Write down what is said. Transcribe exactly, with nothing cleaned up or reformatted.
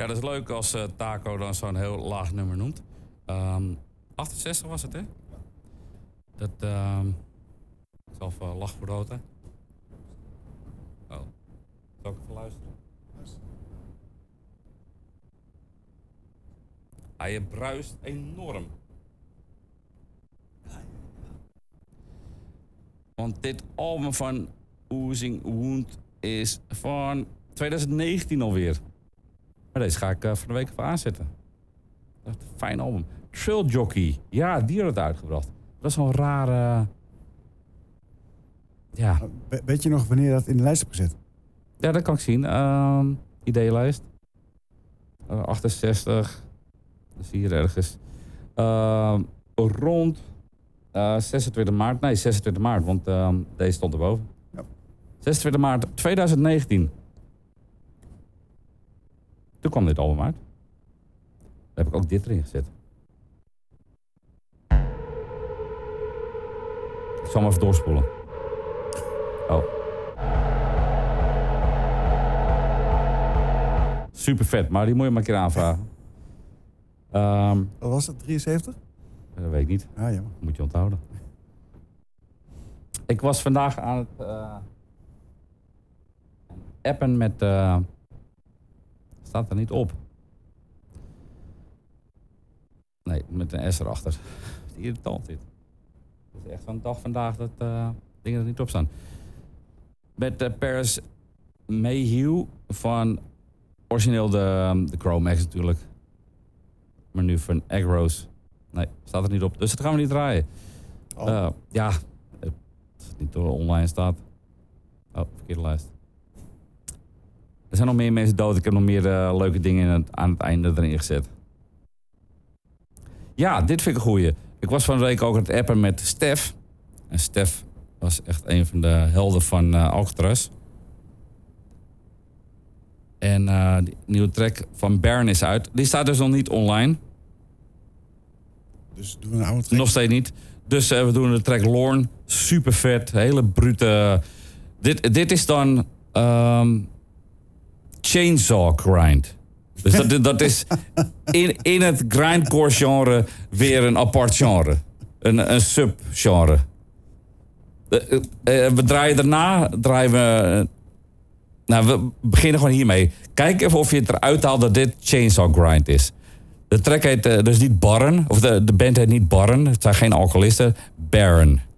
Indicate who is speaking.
Speaker 1: Ja, dat is leuk als uh, Taco dan zo'n heel laag nummer noemt. Um, achtenzestig was het, hè? Dat, um, ik zal even lach voor dood, hè? Oh. Zal ik even luisteren? Hij bruist enorm. Want dit album van Oozing Wound is van twintig negentien alweer. Maar deze ga ik uh, voor de week even aanzetten. Dat is een fijn album. Trail Jockey. Ja, die had het uitgebracht. Dat is zo'n rare... Ja.
Speaker 2: We, weet je nog wanneer je dat in de lijst hebt gezet?
Speaker 1: Ja, dat kan ik zien. Uh, ideeënlijst. Uh, achtenzestig. Dat is hier ergens. Uh, rond uh, zesentwintig maart. Nee, zesentwintig maart, want uh, deze stond erboven. Ja. zesentwintig maart twintig negentien. Toen kwam dit album uit. Daar heb ik ook dit erin gezet. Ik zal hem even doorspoelen. Oh. Super vet, maar die moet je maar een keer aanvragen. Um,
Speaker 2: Wat was het, drieënzeventig?
Speaker 1: Dat weet ik niet.
Speaker 2: Ah, ja.
Speaker 1: Moet je onthouden. Ik was vandaag aan het uh, appen met... Uh, staat er niet op. Nee, met een S erachter. Dat is irritant dit. Het is echt zo'n dag vandaag dat uh, dingen er niet op staan. Met uh, Paris Mayhew van origineel de, um, de Chromax natuurlijk. Maar nu van Agros. Nee, staat er niet op. Dus dat gaan we niet draaien. Oh. Uh, ja, als het niet online staat. Oh, verkeerde lijst. Er zijn nog meer mensen dood. Ik heb nog meer uh, leuke dingen het, aan het einde erin gezet. Ja, dit vind ik een goeie. Ik was van de week ook aan het appen met Stef. En Stef was echt een van de helden van uh, Alcatraz. En uh, die nieuwe track van Baron is uit. Die staat dus nog niet online.
Speaker 2: Dus doen we een oude track?
Speaker 1: Nog steeds niet. Dus uh, we doen de track Lorne. Super vet. Hele brute. Dit, dit is dan... Um, chainsaw grind. Dus dat, dat is in, in het grindcore genre weer een apart genre. Een, een subgenre. We draaien daarna, draaien we... Nou, we beginnen gewoon hiermee. Kijk even of je het eruit haalt dat dit chainsaw grind is. De track heet dus niet Barren, of de, de band heet niet Barren. Het zijn geen alcoholisten. Baron.